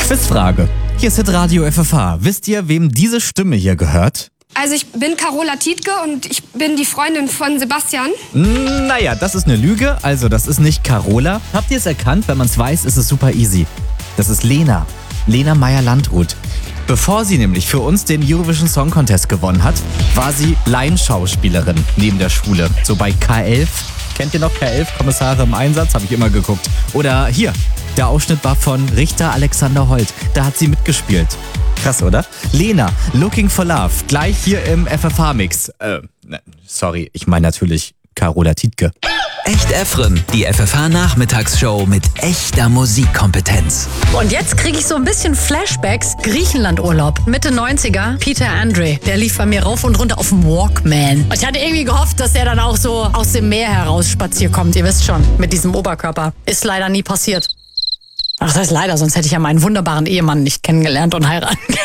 Quizfrage. Hier ist Hitradio FFH. Wisst ihr, wem diese Stimme hier gehört? Also ich bin Carola Tietke und ich bin die Freundin von Sebastian. Naja, das ist eine Lüge. Also das ist nicht Carola. Habt ihr es erkannt? Wenn man es weiß, ist es super easy. Das ist Lena. Lena Meyer-Landrut. Bevor sie nämlich für uns den Eurovision Song Contest gewonnen hat, war sie Laienschauspielerin neben der Schule. So bei K11. Kennt ihr noch K11? Kommissare im Einsatz? Habe ich immer geguckt. Oder hier, der Ausschnitt war von Richter Alexander Holt. Da hat sie mitgespielt. Krass, oder? Lena, Looking for Love. Gleich hier im FFH-Mix. Sorry, ich meine natürlich Carola Tietke. Echt Efren, die FFH-Nachmittagsshow mit echter Musikkompetenz. Und jetzt kriege ich so ein bisschen Flashbacks. Griechenlandurlaub, Mitte 90er. Peter Andre, der lief bei mir rauf und runter auf dem Walkman. Und ich hatte irgendwie gehofft, dass er dann auch so aus dem Meer heraus spaziert kommt. Ihr wisst schon, mit diesem Oberkörper. Ist leider nie passiert. Ach, das ist leider, sonst hätte ich ja meinen wunderbaren Ehemann nicht kennengelernt und heiraten können.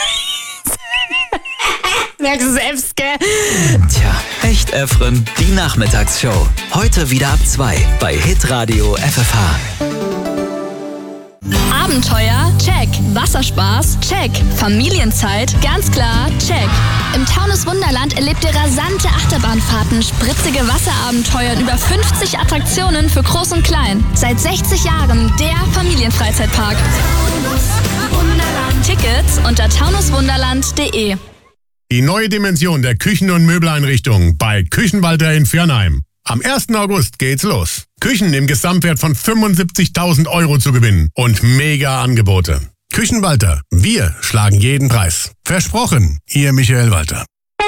Merkst du selbst, gell? Tja, Echt Efren, die Nachmittagsshow. Heute wieder ab 2 bei Hitradio FFH. Abenteuer? Check. Wasserspaß? Check. Familienzeit? Ganz klar, check. Im Taunus Wunderland erlebt ihr rasante Achterbahnfahrten, spritzige Wasserabenteuer und über 50 Attraktionen für Groß und Klein. Seit 60 Jahren der Familienfreizeitpark. Tickets unter taunuswunderland.de. Die neue Dimension der Küchen- und Möbeleinrichtungen bei Küchenwalter in Viernheim. Am 1. August geht's los. Küchen im Gesamtwert von 75.000 € zu gewinnen und mega Angebote. Küchenwalter, wir schlagen jeden Preis. Versprochen, Ihr Michael Walter.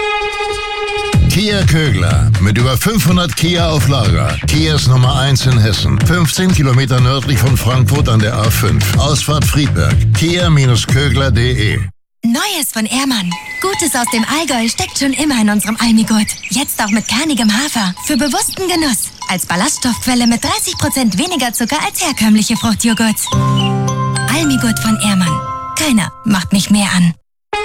Kia Kögler. Mit über 500 Kia auf Lager. Kias Nummer 1 in Hessen. 15 Kilometer nördlich von Frankfurt an der A5. Ausfahrt Friedberg. Kia-Kögler.de. Neues von Ehrmann. Gutes aus dem Allgäu steckt schon immer in unserem Almigurt. Jetzt auch mit kernigem Hafer. Für bewussten Genuss. Als Ballaststoffquelle mit 30% weniger Zucker als herkömmliche Fruchtjoghurts. Almigurt von Ehrmann. Keiner macht mich mehr an.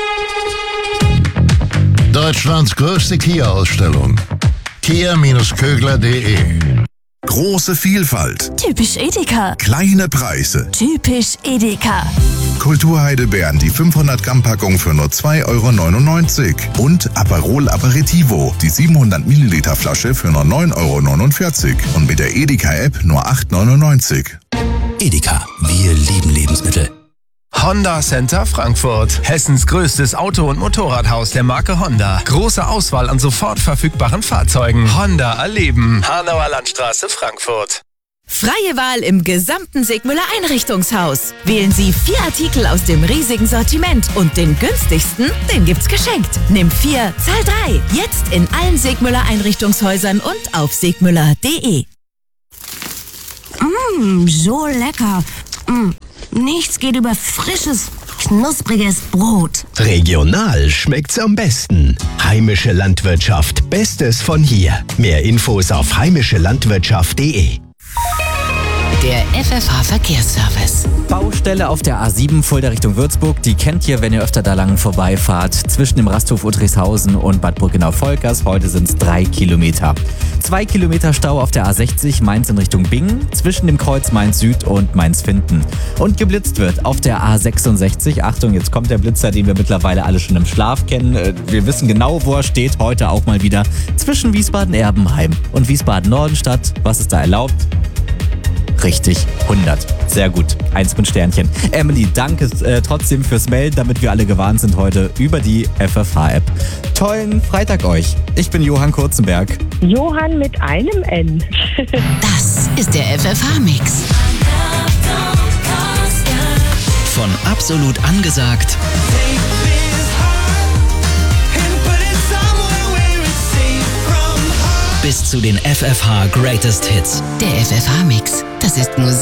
Deutschlands größte Kia-Ausstellung. Kia-Kögler.de. Große Vielfalt. Typisch Edeka. Kleine Preise. Typisch Edeka. Kulturheidelbeeren, die 500 Gramm Packung für nur 2,99 € und Aperol Aperitivo, die 700 Milliliter Flasche für nur 9,49 € und mit der Edeka-App nur 8,99 €. Edeka, wir lieben Lebensmittel. Honda Center Frankfurt. Hessens größtes Auto- und Motorradhaus der Marke Honda. Große Auswahl an sofort verfügbaren Fahrzeugen. Honda erleben. Hanauer Landstraße, Frankfurt. Freie Wahl im gesamten Segmüller Einrichtungshaus. Wählen Sie 4 Artikel aus dem riesigen Sortiment und den günstigsten, den gibt's geschenkt. Nimm 4, zahl 3. Jetzt in allen Segmüller Einrichtungshäusern und auf segmüller.de. So lecker. Nichts geht über frisches, knuspriges Brot. Regional schmeckt's am besten. Heimische Landwirtschaft, Bestes von hier. Mehr Infos auf heimischelandwirtschaft.de. Der FFH-Verkehrsservice. Baustelle auf der A7 Fulda Richtung Würzburg. Die kennt ihr, wenn ihr öfter da lang vorbeifahrt. Zwischen dem Rasthof Udrishausen und Bad Burgenau-Volkers. Heute sind es 3 Kilometer. 2 Kilometer Stau auf der A60 Mainz in Richtung Bingen. Zwischen dem Kreuz Mainz Süd und Mainz Finden. Und geblitzt wird auf der A66. Achtung, jetzt kommt der Blitzer, den wir mittlerweile alle schon im Schlaf kennen. Wir wissen genau, wo er steht. Heute auch mal wieder zwischen Wiesbaden-Erbenheim und Wiesbaden-Nordenstadt. Was ist da erlaubt? Richtig, 100. Sehr gut. 1 mit Sternchen. Emily, danke trotzdem fürs Melden, damit wir alle gewarnt sind heute über die FFH-App. Tollen Freitag euch. Ich bin Johann Kurzenberg. Johann mit einem N. Das ist der FFH-Mix. Von absolut angesagt bis zu den FFH Greatest Hits. Der FFH-Mix. Das ist Musik.